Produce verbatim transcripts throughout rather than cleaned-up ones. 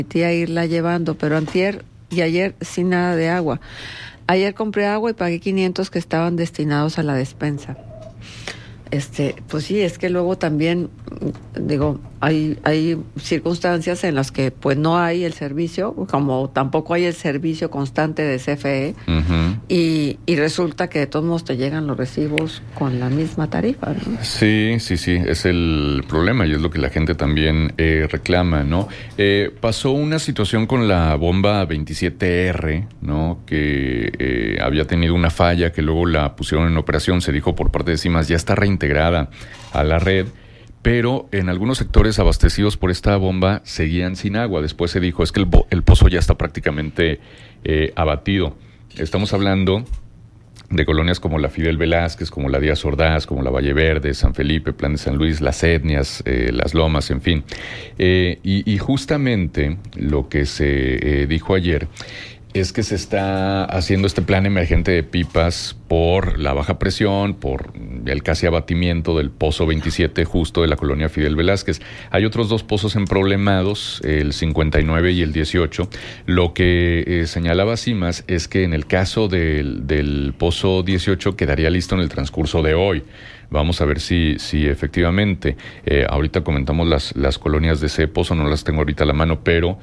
permitía irla llevando, pero antier y ayer sin nada de agua. Ayer compré agua y pagué quinientos que estaban destinados a la despensa. Este, pues sí, es que luego también, digo, hay hay circunstancias en las que pues no hay el servicio, como tampoco hay el servicio constante de C F E, uh-huh. y, y resulta que de todos modos te llegan los recibos con la misma tarifa, ¿no? Sí, sí, sí, es el problema y es lo que la gente también eh, reclama, ¿no? Eh, pasó una situación con la bomba veintisiete R, ¿no? Que eh, había tenido una falla, que luego la pusieron en operación, se dijo por parte de CIMAS, ya está reintegrada a la red, pero en algunos sectores abastecidos por esta bomba seguían sin agua. Después se dijo, es que el, bo- el pozo ya está prácticamente eh, abatido. Estamos hablando de colonias como la Fidel Velázquez, como la Díaz Ordaz, como la Valle Verde, San Felipe, Plan de San Luis, Las Etnias, eh, Las Lomas, en fin. Eh, y, y justamente lo que se eh, dijo ayer es que se está haciendo este plan emergente de pipas por la baja presión, por el casi abatimiento del pozo veintisiete justo de la colonia Fidel Velázquez. Hay otros dos pozos emproblemados, el cincuenta y nueve y el dieciocho. Lo que eh, señalaba CIMAS es que en el caso del, del pozo dieciocho quedaría listo en el transcurso de hoy. Vamos a ver si, si efectivamente, eh, ahorita comentamos las, las colonias de ese pozo, no las tengo ahorita a la mano, pero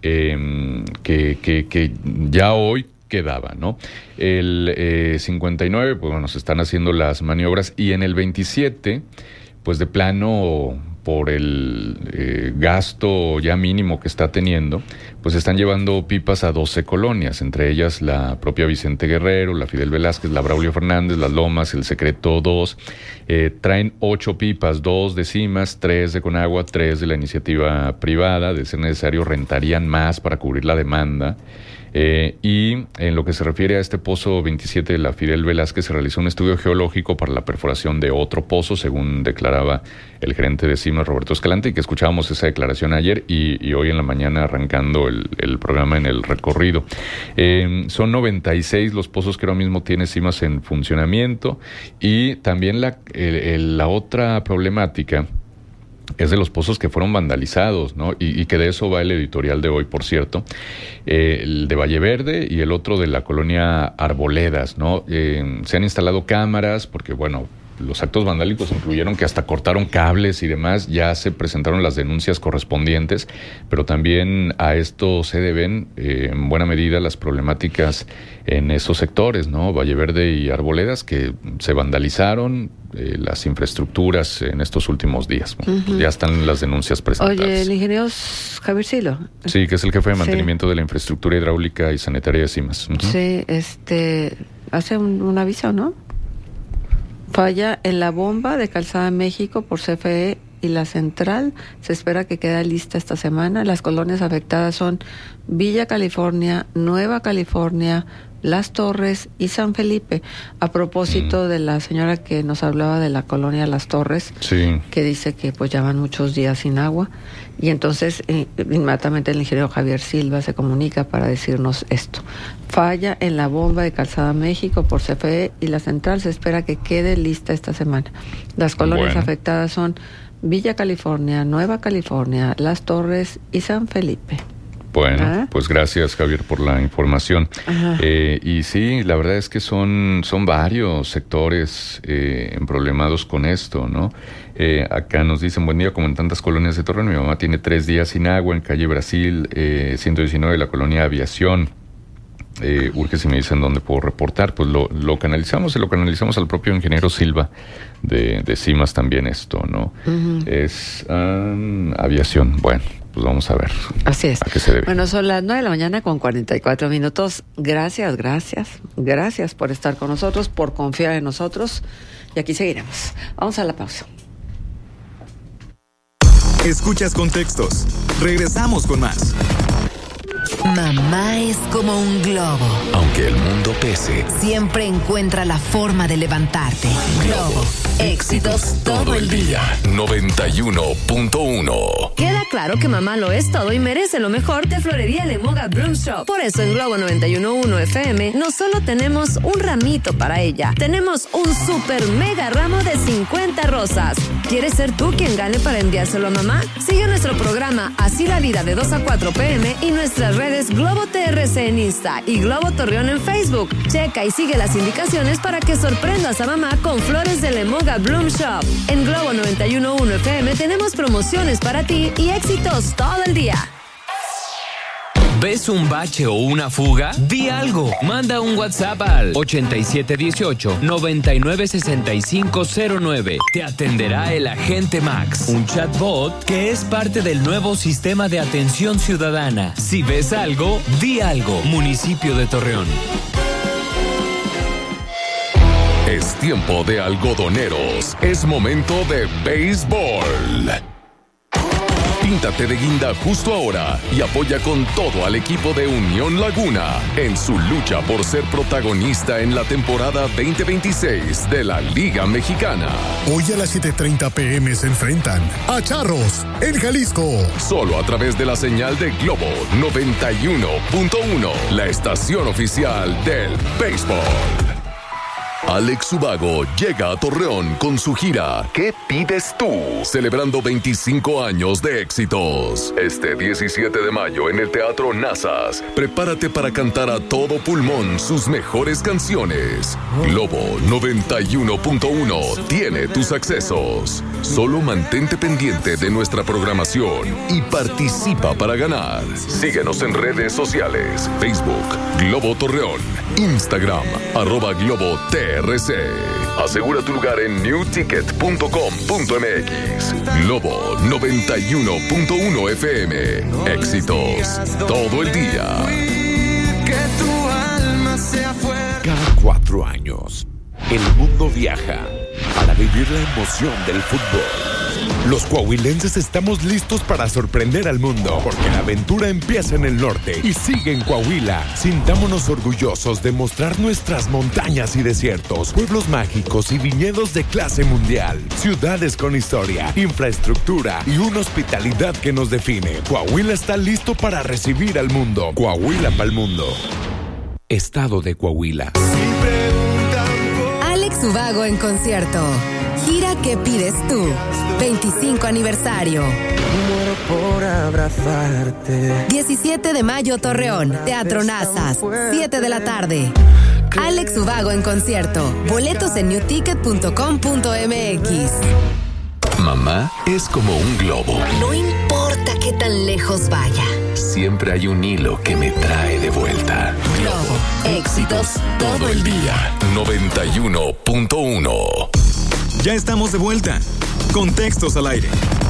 Eh, que, que, que ya hoy quedaba, ¿no? El eh, cincuenta y nueve, pues bueno, se están haciendo las maniobras, y en el veintisiete, pues de plano, por el eh, gasto ya mínimo que está teniendo, pues están llevando pipas a doce colonias, entre ellas la propia Vicente Guerrero, la Fidel Velázquez, la Braulio Fernández, Las Lomas, El Secreto dos. Eh, traen ocho pipas, dos de CIMAS, tres de Conagua, tres de la iniciativa privada. De ser necesario, rentarían más para cubrir la demanda. Eh, y en lo que se refiere a este pozo veintisiete de la Fidel Velázquez, se realizó un estudio geológico para la perforación de otro pozo, según declaraba el gerente de CIMAS, Roberto Escalante, y que escuchábamos esa declaración ayer y, y hoy en la mañana arrancando el, el programa en el recorrido. Eh, son noventa y seis los pozos que ahora mismo tiene CIMAS en funcionamiento, y también la, el, el, la otra problemática es de los pozos que fueron vandalizados, ¿no? Y, y que de eso va el editorial de hoy, por cierto. Eh, el de Valle Verde y el otro de la colonia Arboledas, ¿no? Eh, se han instalado cámaras porque, bueno, los actos vandálicos incluyeron que hasta cortaron cables y demás. Ya se presentaron las denuncias correspondientes, pero también a esto se deben eh, en buena medida las problemáticas en esos sectores, ¿no? Valle Verde y Arboledas, que se vandalizaron eh, las infraestructuras en estos últimos días. Bueno, uh-huh. pues ya están las denuncias presentadas. Oye, el ingeniero Javier Silo. Sí, que es el jefe de mantenimiento sí. de la infraestructura hidráulica y sanitaria de CIMAS. Uh-huh. Sí, este, hace un, un aviso, ¿no? Falla en la bomba de Calzada México por C F E y la central se espera que quede lista esta semana. Las colonias afectadas son Villa California, Nueva California, Las Torres y San Felipe. A propósito mm. de la señora que nos hablaba de la colonia Las Torres, sí. que dice que pues ya van muchos días sin agua, y entonces eh, inmediatamente el ingeniero Javier Silva se comunica para decirnos esto. Falla en la bomba de Calzada México por C F E y la central se espera que quede lista esta semana. Las colonias bueno. afectadas son Villa California, Nueva California, Las Torres y San Felipe. Bueno, ¿Ah? pues gracias, Javier, por la información. Eh, y sí, la verdad es que son, son varios sectores eh, emproblemados con esto, ¿no? Eh, acá nos dicen, buen día, como en tantas colonias de Torreón, mi mamá tiene tres días sin agua en calle Brasil, eh, ciento diecinueve, la colonia Aviación. Eh, urge si me dicen dónde puedo reportar, pues lo, lo canalizamos y lo canalizamos al propio ingeniero Silva de, de CIMAS también esto, ¿no? Uh-huh. Es um, Aviación, bueno. Pues vamos a ver. Así es. ¿A qué se debe? Bueno, son las nueve de la mañana con cuarenta y cuatro minutos. Gracias, gracias, gracias por estar con nosotros, por confiar en nosotros. Y aquí seguiremos. Vamos a la pausa. Escuchas Contextos. Regresamos con más. Mamá es como un globo. Aunque el mundo pese, siempre encuentra la forma de levantarte. Globo. Éxitos todo el día. noventa y uno punto uno. Queda claro que mamá lo es todo y merece lo mejor de Florería Lemoga Broom Shop. Por eso en Globo noventa y uno punto uno F M no solo tenemos un ramito para ella, tenemos un super mega ramo de cincuenta rosas. ¿Quieres ser tú quien gane para enviárselo a mamá? Sigue nuestro programa Así la Vida de dos a cuatro pm y nuestras redes Globo T R C en Insta y Globo Torreón en Facebook. Checa y sigue las indicaciones para que sorprendas a mamá con flores de Lemoga Bloom Shop. En Globo noventa y uno punto uno F M tenemos promociones para ti y éxitos todo el día. ¿Ves un bache o una fuga? Di algo. Manda un WhatsApp al ochenta y siete dieciocho, noventa y nueve sesenta y cinco cero nueve. Te atenderá el agente Max, un chatbot que es parte del nuevo sistema de atención ciudadana. Si ves algo, di algo. Municipio de Torreón. Es tiempo de algodoneros. Es momento de béisbol. Píntate de guinda justo ahora y apoya con todo al equipo de Unión Laguna en su lucha por ser protagonista en la temporada veinte veintiséis de la Liga Mexicana. Hoy a las siete treinta pm se enfrentan a Charros en Jalisco. Solo a través de la señal de Globo noventa y uno punto uno, la estación oficial del béisbol. Alex Ubago llega a Torreón con su gira ¿Qué pides tú? Celebrando veinticinco años de éxitos. Este diecisiete de mayo en el Teatro Nazas. Prepárate para cantar a todo pulmón sus mejores canciones. Globo noventa y uno punto uno tiene tus accesos. Solo mantente pendiente de nuestra programación y participa para ganar. Síguenos en redes sociales: Facebook, Globo Torreón, Instagram, arroba Globo T R C. Asegura tu lugar en new ticket punto com punto m x. Globo noventa y uno punto uno F M. Éxitos todo el día. Cada cuatro años, el mundo viaja para vivir la emoción del fútbol. Los coahuilenses estamos listos para sorprender al mundo, porque la aventura empieza en el norte y sigue en Coahuila. Sintámonos orgullosos de mostrar nuestras montañas y desiertos, pueblos mágicos y viñedos de clase mundial, ciudades con historia, infraestructura y una hospitalidad que nos define. Coahuila está listo para recibir al mundo. Coahuila pa'l mundo. Estado de Coahuila. Alex Ubago en concierto. Gira ¿Qué pides tú? veinticinco aniversario. Muero por abrazarte. diecisiete de mayo, Torreón. Teatro Nazas. siete de la tarde. Alex Ubago en concierto. Boletos en new ticket punto com punto m x. Mamá es como un globo. No importa qué tan lejos vaya. Siempre hay un hilo que me trae de vuelta. Globo. Éxitos todo el día. noventa y uno punto uno. Ya estamos de vuelta. Contextos al aire.